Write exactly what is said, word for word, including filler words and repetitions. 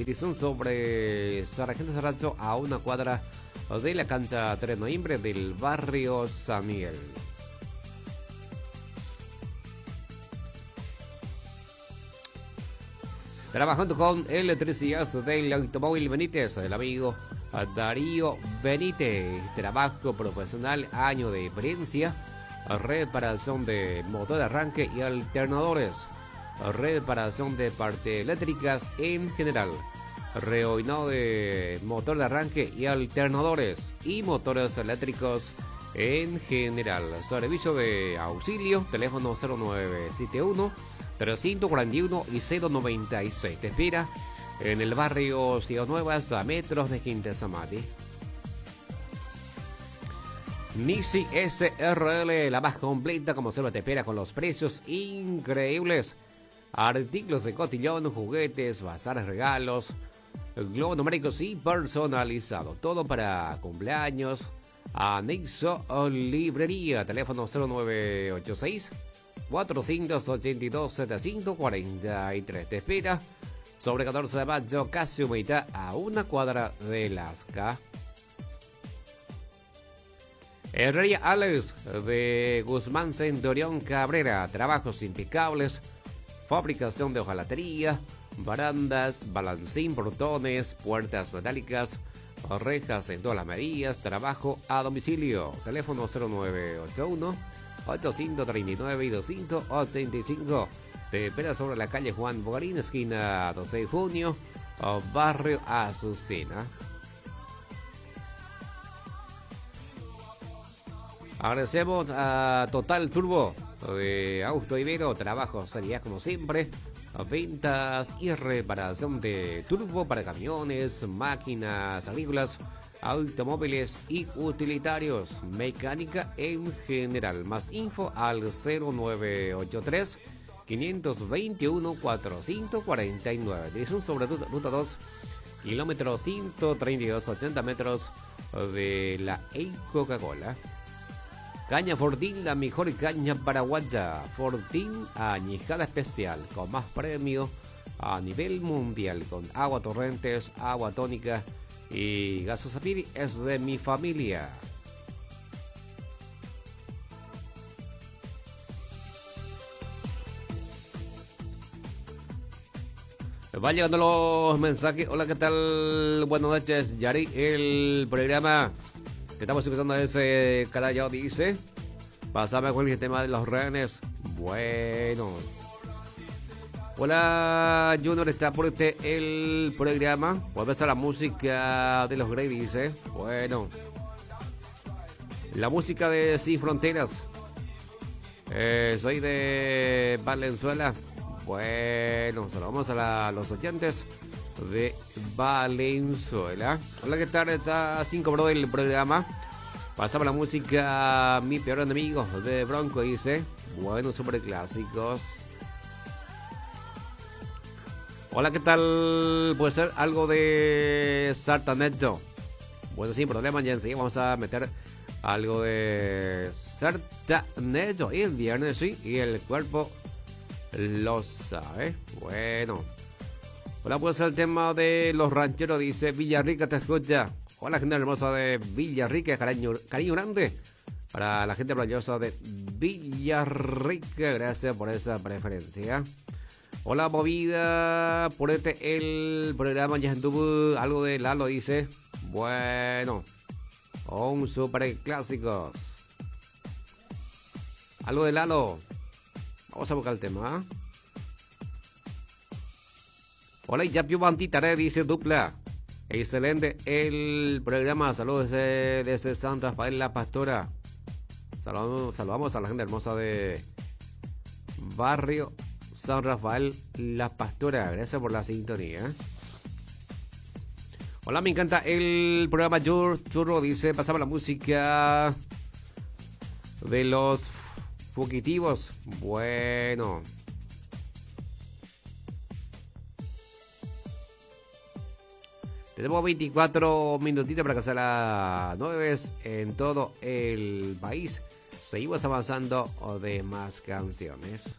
dirección sobre Sargento Saracho a una cuadra de la cancha tres de noviembre del barrio San Miguel. Trabajando con electricidad del automóvil Benítez, el amigo Darío Benítez. Trabajo profesional, año de experiencia, reparación de motor de arranque y alternadores, reparación de partes eléctricas en general, reoinado de motor de arranque y alternadores y motores eléctricos en general. Servicio de auxilio, teléfono cero nueve siete uno, trescientos cuarenta y uno y cero noventa y seis. Te espera en el barrio Ciudad Nuevas, a metros de Quinta Samadi. Nisi S R L, la más completa, como siempre te espera, con los precios increíbles. Artículos de cotillón, juguetes, bazares, regalos, globos numéricos y personalizado. Todo para cumpleaños. Anexo Librería, teléfono cero nueve ocho seis, cuatrocientos ochenta y dos, setecientos cuarenta y tres. Te espera sobre catorce de mayo, casi humedad, a una cuadra de Lasca. Herrería Alex de Guzmán Centurión Cabrera, trabajos impecables, fabricación de hojalatería, barandas, balancín, portones, puertas metálicas, rejas en todas las medidas, trabajo a domicilio. Teléfono cero nueve ocho uno, ochocientos treinta y nueve y doscientos ochenta y cinco. Te espera sobre la calle Juan Bogarín, esquina doce de junio, barrio Azucena. Agradecemos a Total Turbo de Auto Ibero, trabajo, seriedad como siempre, ventas y reparación de turbo para camiones, máquinas agrícolas, automóviles y utilitarios, mecánica en general. Más info al cero nueve ocho tres, quinientos veintiuno, cuatrocientos cuarenta y nueve. Dirección sobre ruta, ruta dos, kilómetro ciento treinta y dos, ochenta metros de la E Coca-Cola. Caña Fortín, la mejor caña paraguaya. Fortín añejada especial, con más premio a nivel mundial, con agua torrentes, agua tónica y Gasosapiri. Es de mi familia. Va llegando los mensajes. Hola, ¿qué tal? Buenas noches, Yari. El programa que estamos escuchando ese carajo dice: pasame con el tema de los rehenes. Bueno. Hola, Junior, está por este el programa. Vuelve a la música de los Grey, dice. Bueno. La música de Sin Fronteras. Eh, soy de Valenzuela. Bueno, saludamos a la, los oyentes de Valenzuela. Hola, ¿qué tal? Está cinco Bro del programa. Pasaba la música Mi Peor Enemigo de Bronco, dice. Bueno, super clásicos. Hola, ¿qué tal? Puede ser algo de Sartanejo. Bueno, sin problema, ya enseguida vamos a meter algo de Sartanejo. Y el viernes, sí, y el cuerpo lo sabe. Bueno. Hola, puede ser el tema de los rancheros, dice Villarrica, te escucha. Hola, gente hermosa de Villarrica, cariño, cariño grande para la gente maravillosa de Villarrica. Gracias por esa preferencia. Hola, movida, por este el programa ya tuvo algo de Lalo, dice. Bueno, un super clásicos. Algo de Lalo. Vamos a buscar el tema. Hola, ya più Bantitare, dice dupla. Excelente el programa. Saludos desde, desde San Rafael La Pastora. Saludamos, saludamos a la gente hermosa de Barrio San Rafael La Pastora. Gracias por la sintonía. Hola, me encanta el programa Churro, dice. Pasaba la música de los fugitivos. Bueno. Tenemos veinticuatro minutitos para que sea las nueve en todo el país. Seguimos avanzando de más canciones.